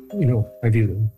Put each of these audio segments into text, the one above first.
I view them.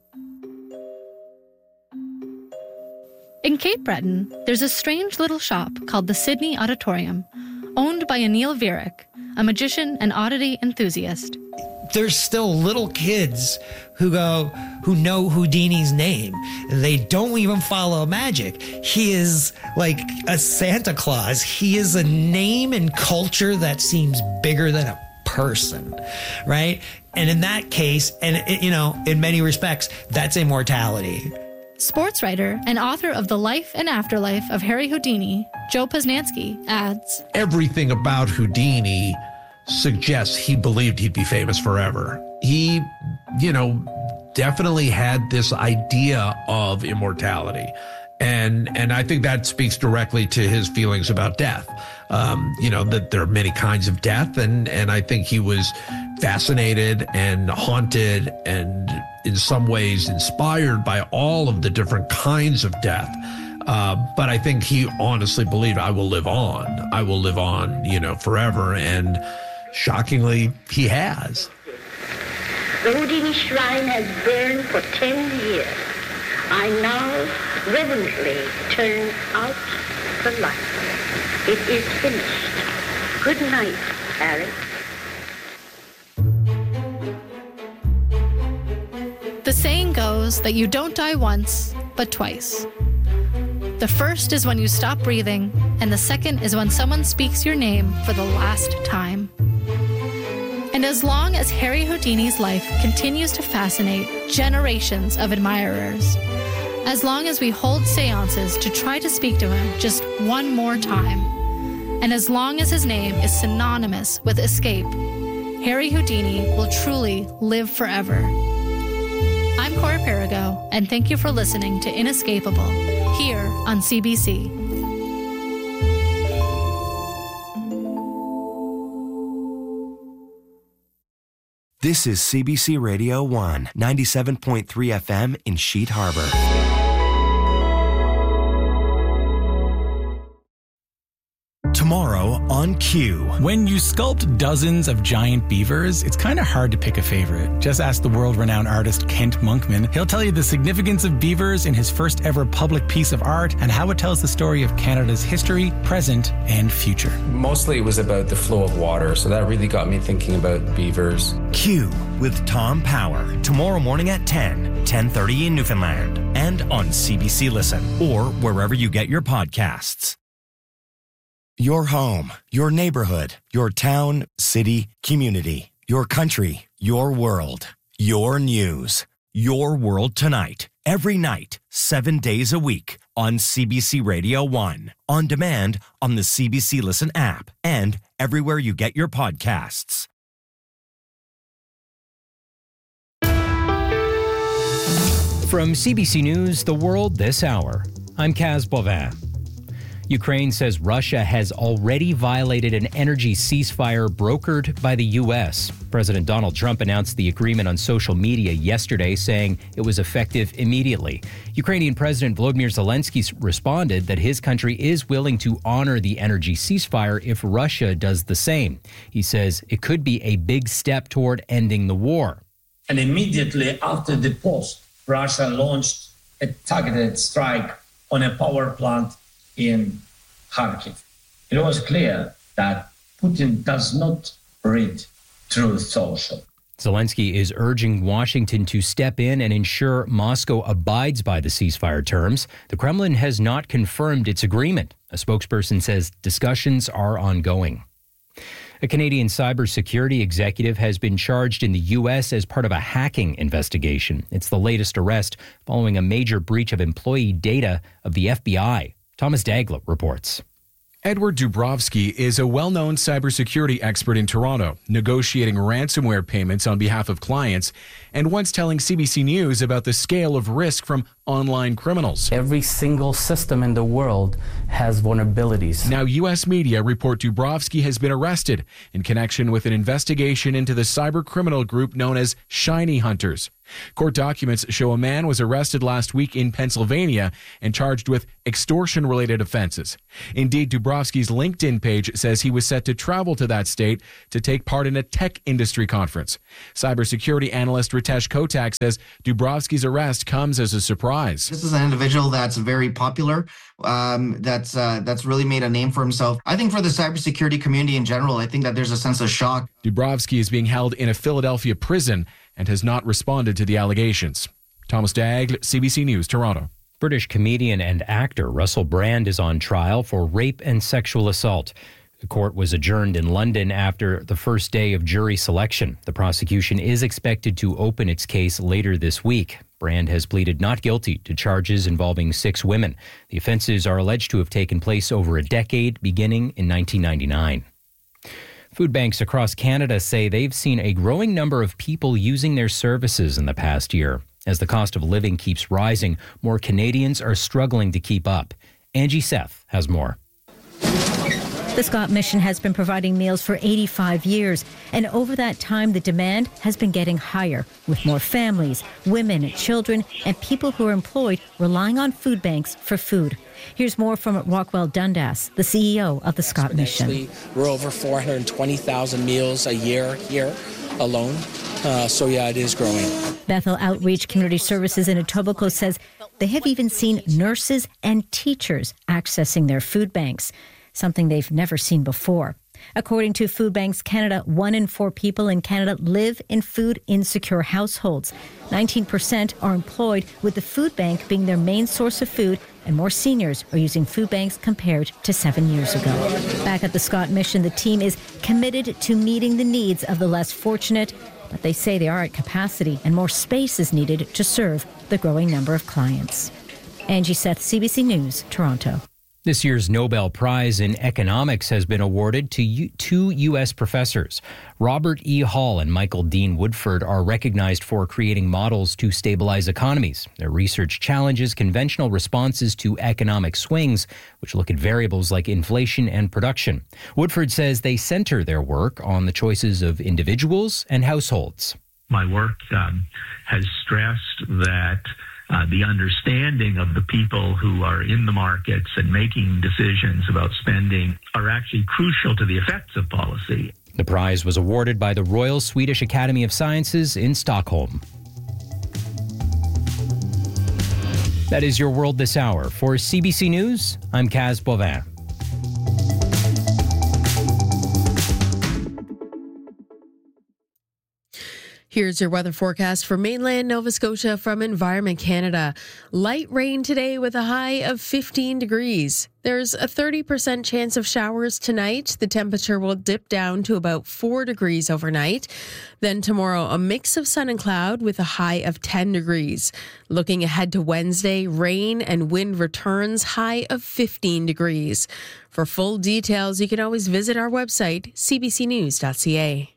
In Cape Breton, there's a strange little shop called the Sydney Auditorium, owned by Anil Virak, a magician and oddity enthusiast. There's still little kids who know Houdini's name. They don't even follow magic. He is like a Santa Claus. He is a name and culture that seems bigger than a person, right? And in that case, and in many respects, that's immortality. Sports writer and author of The Life and Afterlife of Harry Houdini, Joe Posnanski, adds, everything about Houdini suggests he believed he'd be famous forever. He, definitely had this idea of immortality. And I think that speaks directly to his feelings about death. That there are many kinds of death. And I think he was fascinated and haunted and in some ways inspired by all of the different kinds of death. But I think he honestly believed, I will live on. I will live on, forever. And shockingly, he has. The Houdini shrine has burned for 10 years. I now reverently turn out the light. It is finished. Good night, Harry. The saying goes that you don't die once, but twice. The first is when you stop breathing, and the second is when someone speaks your name for the last time. And as long as Harry Houdini's life continues to fascinate generations of admirers, as long as we hold seances to try to speak to him just one more time, and as long as his name is synonymous with escape, Harry Houdini will truly live forever. I'm Cora Perigo, and thank you for listening to Inescapable, here on CBC. This is CBC Radio 1, 97.3 FM in Sheet Harbor. Tomorrow on Q. When you sculpt dozens of giant beavers, it's kind of hard to pick a favorite. Just ask the world-renowned artist Kent Monkman. He'll tell you the significance of beavers in his first ever public piece of art and how it tells the story of Canada's history, present, and future. Mostly it was about the flow of water, so that really got me thinking about beavers. Q with Tom Power. Tomorrow morning at 10:30 in Newfoundland. And on CBC Listen or wherever you get your podcasts. Your home, your neighborhood, your town, city, community, your country, your world, your news, your world tonight, every night, 7 days a week on CBC Radio 1, on demand on the CBC Listen app and everywhere you get your podcasts. From CBC News, The World This Hour, I'm Kaz Bovin. Ukraine says Russia has already violated an energy ceasefire brokered by the U.S. President Donald Trump announced the agreement on social media yesterday, saying it was effective immediately. Ukrainian President Volodymyr Zelensky responded that his country is willing to honor the energy ceasefire if Russia does the same. He says it could be a big step toward ending the war. And immediately after the post, Russia launched a targeted strike on a power plant in Kharkiv. It was clear that Putin does not read Truth Social. Zelensky is urging Washington to step in and ensure Moscow abides by the ceasefire terms. The Kremlin has not confirmed its agreement. A spokesperson says discussions are ongoing. A Canadian cybersecurity executive has been charged in the U.S. as part of a hacking investigation. It's the latest arrest following a major breach of employee data of the FBI. Thomas Dagla reports. Edward Dubrovsky is a well-known cybersecurity expert in Toronto, negotiating ransomware payments on behalf of clients, and once telling CBC News about the scale of risk from online criminals. Every single system in the world has vulnerabilities. Now, U.S. media report Dubrovsky has been arrested in connection with an investigation into the cyber criminal group known as Shiny Hunters. Court documents show a man was arrested last week in Pennsylvania and charged with extortion-related offenses. Indeed, Dubrovsky's LinkedIn page says he was set to travel to that state to take part in a tech industry conference. Cybersecurity analyst Ritesh Kotak says Dubrovsky's arrest comes as a surprise. This is an individual that's very popular, that's really made a name for himself. I think for the cybersecurity community in general, I think that there's a sense of shock. Dubrovsky is being held in a Philadelphia prison and has not responded to the allegations. Thomas Daigle, CBC News, Toronto. British comedian and actor Russell Brand is on trial for rape and sexual assault. The court was adjourned in London after the first day of jury selection. The prosecution is expected to open its case later this week. Brand has pleaded not guilty to charges involving 6 women. The offenses are alleged to have taken place over a decade, beginning in 1999. Food banks across Canada say they've seen a growing number of people using their services in the past year. As the cost of living keeps rising, more Canadians are struggling to keep up. Angie Seth has more. The Scott Mission has been providing meals for 85 years, and over that time, the demand has been getting higher, with more families, women, children, and people who are employed relying on food banks for food. Here's more from Rockwell Dundas, the CEO of the Scott Mission. We're over 420,000 meals a year here alone. So it is growing. Bethel Outreach Community Services in Etobicoke says they have even seen nurses and teachers accessing their food banks, something they've never seen before. According to Food Banks Canada, 1 in 4 people in Canada live in food-insecure households. 19% are employed, with the food bank being their main source of food, and more seniors are using food banks compared to 7 years ago. Back at the Scott Mission, the team is committed to meeting the needs of the less fortunate, but they say they are at capacity and more space is needed to serve the growing number of clients. Angie Seth, CBC News, Toronto. This year's Nobel Prize in Economics has been awarded to 2 U.S. professors. Robert E. Hall and Michael Dean Woodford are recognized for creating models to stabilize economies. Their research challenges conventional responses to economic swings, which look at variables like inflation and production. Woodford says they center their work on the choices of individuals and households. My work has stressed that the understanding of the people who are in the markets and making decisions about spending are actually crucial to the effects of policy. The prize was awarded by the Royal Swedish Academy of Sciences in Stockholm. That is your World This Hour. For CBC News, I'm Kaz Bovin. Here's your weather forecast for mainland Nova Scotia from Environment Canada. Light rain today with a high of 15 degrees. There's a 30% chance of showers tonight. The temperature will dip down to about 4 degrees overnight. Then tomorrow, a mix of sun and cloud with a high of 10 degrees. Looking ahead to Wednesday, rain and wind returns, high of 15 degrees. For full details, you can always visit our website, cbcnews.ca.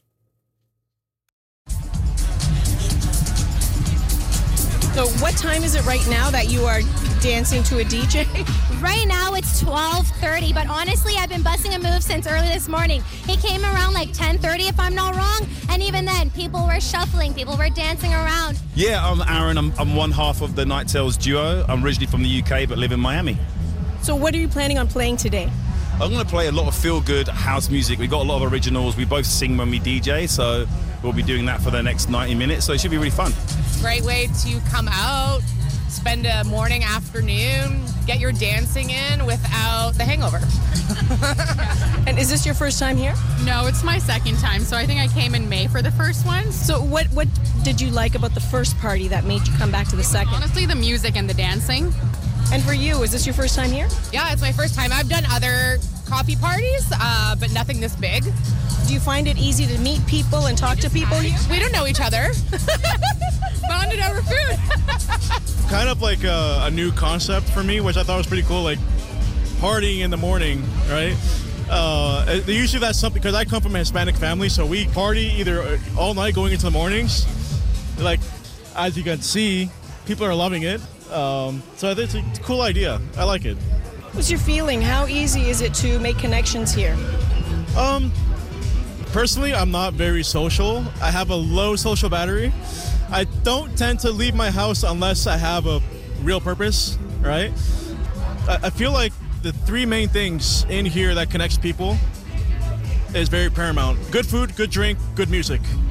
So what time is it right now that you are dancing to a DJ? Right now it's 12:30, but honestly, I've been busting a move since early this morning. He came around like 10:30, if I'm not wrong, and even then, people were shuffling, people were dancing around. Yeah, I'm Aaron. I'm one half of the Night Tales duo. I'm originally from the UK, but live in Miami. So what are you planning on playing today? I'm going to play a lot of feel-good house music. We've got a lot of originals. We both sing when we DJ, so we'll be doing that for the next 90 minutes, so it should be really fun. Great way to come out, spend a morning, afternoon, get your dancing in without the hangover. And is this your first time here? No, it's my second time, so I think I came in May for the first one. So what did you like about the first party that made you come back to the second? Honestly, the music and the dancing. And for you, is this your first time here? Yeah, it's my first time. I've done other coffee parties, but nothing this big. Do you find it easy to meet people and talk to people here? We don't know each other. Bonded over food. Kind of like a new concept for me, which I thought was pretty cool, like partying in the morning, right? Usually that's something, because I come from a Hispanic family, so we party either all night going into the mornings. Like, as you can see, people are loving it. So I think it's a cool idea. I like it. What's your feeling? How easy is it to make connections here? Personally, I'm not very social. I have a low social battery. I don't tend to leave my house unless I have a real purpose, right? I feel like the three main things in here that connects people is very paramount. Good food, good drink, good music.